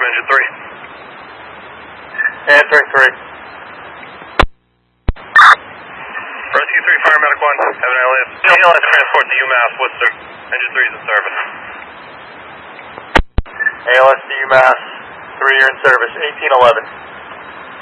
engine 3. Answering 3. Rescue 3, Fire Medic 1, have an ALS transport to UMass, Worcester. Engine 3 is in service. ALS to UMass, 3, you're in service, 1811.